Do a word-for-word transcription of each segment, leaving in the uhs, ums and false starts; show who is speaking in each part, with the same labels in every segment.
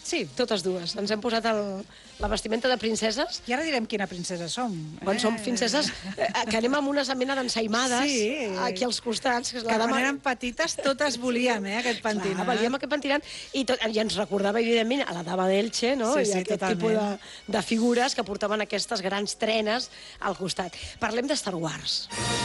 Speaker 1: Sí.
Speaker 2: Totes dues. Ens hem posat el, la vestimenta de princeses.
Speaker 1: I ara direm quina princesa som.
Speaker 2: Quan som princeses, eh, que anem amb una mena d'ensaïmades
Speaker 1: Sí.
Speaker 2: aquí als costats. Que, és la
Speaker 1: Que quan
Speaker 2: dama...
Speaker 1: érem petites totes volíem, eh, aquest pentinat.
Speaker 2: Clar, volíem aquest pentinat. I, tot, I ens recordava, evidentment, a la dama d'Elche, no?
Speaker 1: Sí,
Speaker 2: I
Speaker 1: sí,
Speaker 2: aquest
Speaker 1: totalment.
Speaker 2: tipus de, de figures que portaven aquestes grans trenes al costat. Parlem de Star Wars.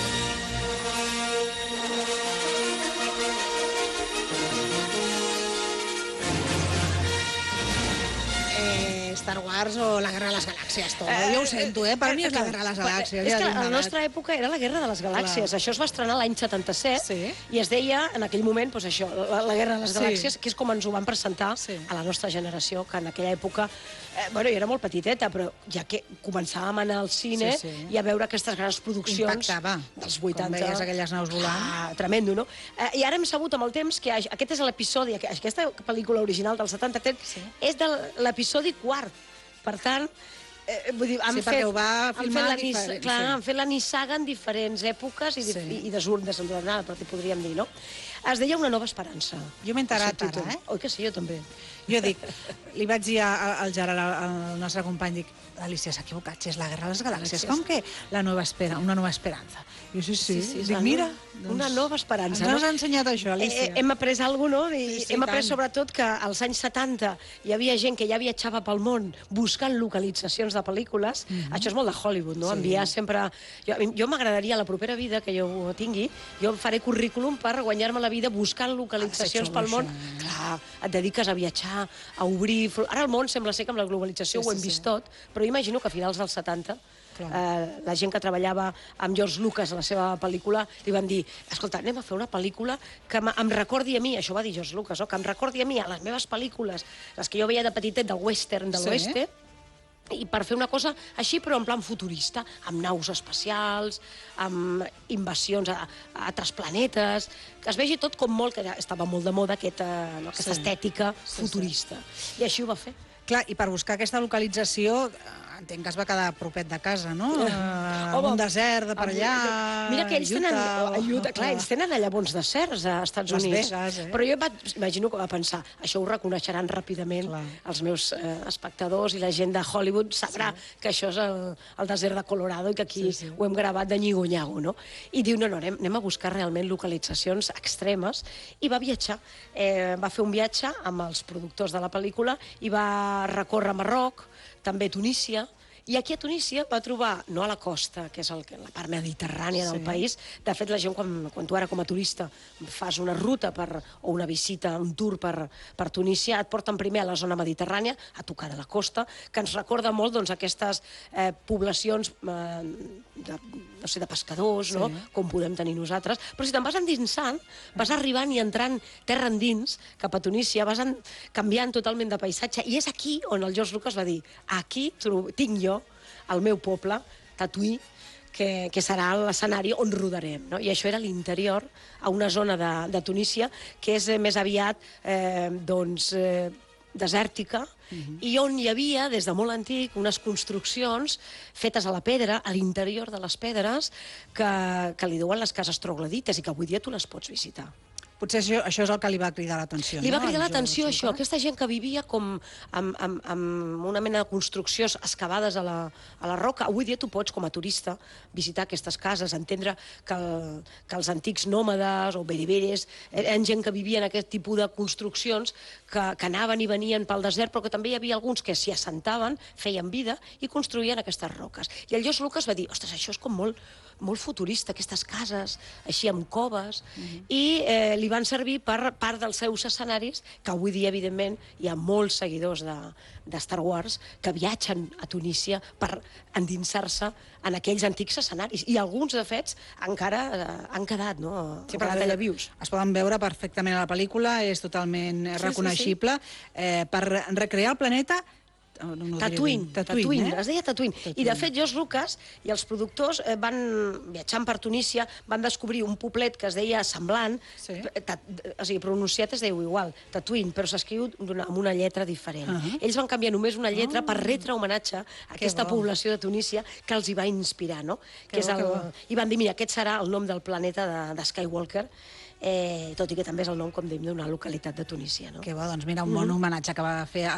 Speaker 3: Star Wars o la Guerra de les Galàxies, tot. Eh, jo ho sento, eh? Per mi és la Guerra de les Galàxies.
Speaker 2: És
Speaker 3: ja
Speaker 2: que a la
Speaker 3: tinc
Speaker 2: nostra època era la Guerra de les Galàxies.
Speaker 3: Clar.
Speaker 2: Això es va estrenar l'any setanta-set
Speaker 1: Sí.
Speaker 2: i es deia, en aquell moment, doncs això, la, la Guerra de les
Speaker 1: Sí.
Speaker 2: Galàxies, que és com ens ho van presentar
Speaker 1: Sí.
Speaker 2: a la nostra generació, que en aquella època, eh, bueno, jo era molt petiteta, però ja que començàvem a anar al cine
Speaker 1: Sí, sí.
Speaker 2: i a veure aquestes grans produccions
Speaker 1: Impactava.
Speaker 2: dels vuitanta.
Speaker 1: Quan veies aquelles naus volant.
Speaker 2: Ah, tremendo, no? Eh, I ara hem sabut amb el temps que aquest és l'episodi, aquesta pel·lícula original del setanta-set,
Speaker 1: Sí.
Speaker 2: és de l'episodi quart. Per tant, eh, vull dir, han
Speaker 1: Sí,
Speaker 2: fet,
Speaker 1: perquè ho va
Speaker 2: han
Speaker 1: filmar
Speaker 2: fet la
Speaker 1: diferent,
Speaker 2: nis- clar,
Speaker 1: sí.
Speaker 2: han fet la nissaga en diferents èpoques i,
Speaker 1: Sí.
Speaker 2: i, i desordenada, desordenada, però podríem dir, no? Es deia Una nova esperança.
Speaker 1: Jo m'he enterat
Speaker 2: el seu títol.
Speaker 1: ara, eh?
Speaker 2: Oi que sí, jo també.
Speaker 1: Jo dic, li vaig dir a- al Gerard, al nostre company, dic, Alicia, s'ha equivocat, si és la Guerra de les Galàxies,
Speaker 2: Galàxies.
Speaker 1: com que la nova espera, una nova esperança? Jo, sí, sí,
Speaker 2: és
Speaker 1: dic,
Speaker 2: la
Speaker 1: mira...
Speaker 2: no- una nova esperança,
Speaker 1: Ens
Speaker 2: no?
Speaker 1: has ensenyat això, Alicia.
Speaker 2: Eh, hem après alguna cosa, no? I
Speaker 1: Sí, sí,
Speaker 2: hem après
Speaker 1: tant.
Speaker 2: sobretot que als anys setanta hi havia gent que ja viatjava pel món buscant localitzacions de pel·lícules. Això és molt de Hollywood, no?
Speaker 1: Sí.
Speaker 2: Enviar sempre... Jo, jo m'agradaria, a la propera vida que jo ho tingui, jo faré currículum per guanyar-me la vida buscant localitzacions
Speaker 1: Ha de ser
Speaker 2: pel món.
Speaker 1: xulo, això, eh?
Speaker 2: Clar, et dediques a viatjar, a obrir... Ara el món sembla ser que amb la globalització
Speaker 1: Sí,
Speaker 2: ho hem
Speaker 1: sí,
Speaker 2: vist
Speaker 1: sí.
Speaker 2: tot, però imagino que a finals dels setanta
Speaker 1: Clar.
Speaker 2: eh, la gent que treballava amb George Lucas a la seva pel·lícula li van dir, escolta, anem a fer una pel·lícula que em em recordi a mi, això va dir George Lucas, no? Que em recordi a mi, a les meves pel·lícules, les que jo veia de petitet del western de
Speaker 1: Sí.
Speaker 2: l'oeste, i per fer una cosa així, però en plan futurista, amb naus espacials, amb invasions a, a altres planetes, que es vegi tot com molt, que estava molt de moda aquesta, no, aquesta
Speaker 1: Sí.
Speaker 2: estètica
Speaker 1: Sí,
Speaker 2: futurista. I així ho va fer.
Speaker 1: Clar, i per buscar aquesta localització, eh, entenc que es va quedar propet de casa, no? Eh,
Speaker 2: Home,
Speaker 1: un desert de per allà...
Speaker 2: Mira que ells tenen...
Speaker 1: Utah,
Speaker 2: a Utah, clar, ells tenen allà bons deserts a Estats
Speaker 1: Las
Speaker 2: Units.
Speaker 1: Vegas, eh?
Speaker 2: Però jo vaig, imagino que va pensar, això ho reconeixeran ràpidament
Speaker 1: Clar.
Speaker 2: els meus eh, espectadors i la gent de Hollywood sabrà sí. que això és el, el desert de Colorado i que aquí
Speaker 1: Sí, sí.
Speaker 2: ho hem gravat de nyigo-nyago, no? I diu, no, no, anem, anem a buscar realment localitzacions extremes i va viatjar. Eh, va fer un viatge amb els productors de la pel·lícula i va recórrer Marroc, també Tunísia, i aquí a Tunísia va trobar, no a la costa, que és el, la part mediterrània del
Speaker 1: Sí.
Speaker 2: país, de fet la gent quan, quan tu ara com a turista fas una ruta per, o una visita, un tour per, per Tunísia, et porten primer a la zona mediterrània, a tocar de la costa, que ens recorda molt doncs, aquestes eh, poblacions eh, de, no sé, de pescadors, no?
Speaker 1: Sí.
Speaker 2: Com podem tenir nosaltres, però si te'n vas endinsant, vas arribant i entrant terra endins cap a Tunísia, vas en, canviant totalment de paisatge, i és aquí on el George Lucas va dir, aquí tro- tinc jo el meu poble, Tatuí, que, que serà l'escenari on rodarem. No? I això era l'interior, a una zona de, de Tunísia, que és eh, més aviat eh, doncs, eh, desèrtica, i on hi havia, des de molt antic, unes construccions fetes a la pedra, a l'interior de les pedres, que, que li diuen les cases troglodites i que avui dia tu les pots visitar.
Speaker 1: Potser això, això és el que li va cridar l'atenció, no?
Speaker 2: Li va cridar
Speaker 1: al
Speaker 2: l'atenció
Speaker 1: George
Speaker 2: això,
Speaker 1: Lucas?
Speaker 2: aquesta gent que vivia com amb, amb, amb una mena de construccions excavades a la, a la roca. Avui dia tu pots, com a turista, visitar aquestes cases, entendre que, el, que els antics nòmades o bereberes eren gent que vivia en aquest tipus de construccions que, que anaven i venien pel desert, però que també hi havia alguns que s'hi assentaven, feien vida i construïen aquestes roques. I el George Lucas va dir, ostres, això és com molt, molt futurista, aquestes cases, així amb coves, uh-huh. i eh, li van servir per part dels seus escenaris, que avui dia, evidentment, hi ha molts seguidors de, de Star Wars que viatgen a Tunísia per endinsar-se en aquells antics escenaris. I alguns, de fet, encara eh, han quedat, no?
Speaker 1: Sí,
Speaker 2: han quedat allà vius.
Speaker 1: Es poden veure perfectament a la pel·lícula, és totalment sí, reconeixible. Sí, sí. Eh, per recrear el planeta... No, no
Speaker 2: Tatooine, Tatooine,
Speaker 1: eh?
Speaker 2: es deia Tatooine. I de fet, George Lucas i els productors eh, van, viatjant per Tunísia, van descobrir un poblet que es deia semblant,
Speaker 1: Sí.
Speaker 2: ta, o sigui, pronunciat es diu igual, Tatooine, però s'escriu amb una lletra diferent.
Speaker 1: Uh -huh.
Speaker 2: Ells van canviar només una lletra oh. per retre homenatge a aquesta
Speaker 1: bo.
Speaker 2: població de Tunísia que els hi va inspirar, no?
Speaker 1: Que
Speaker 2: és
Speaker 1: bo,
Speaker 2: el,
Speaker 1: que bo.
Speaker 2: I van dir, mira, aquest serà el nom del planeta de, de Skywalker, eh, tot i que també és el nom, com dèiem, d'una localitat de Tunísia, no?
Speaker 1: Que bo, doncs mira, un bon homenatge que va fer